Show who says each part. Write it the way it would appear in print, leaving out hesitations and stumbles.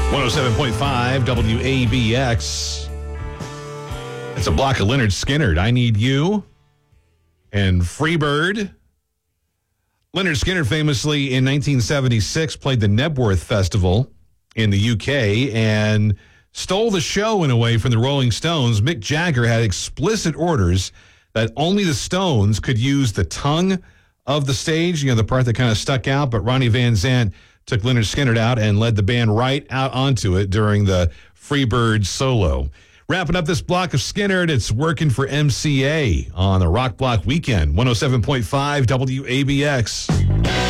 Speaker 1: 107.5 WABX. It's a block of Lynyrd Skynyrd. I Need You and Freebird. Lynyrd Skynyrd famously in 1976 played the Knebworth Festival in the UK and stole the show in a way from the Rolling Stones. Mick Jagger had explicit orders that only the Stones could use the tongue of the stage, the part that kind of stuck out, but Ronnie Van Zant took Lynyrd Skynyrd out and led the band right out onto it during the Freebird solo. Wrapping up this block of Skynyrd, it's Working for MCA on the Rock Block Weekend, 107.5 WABX.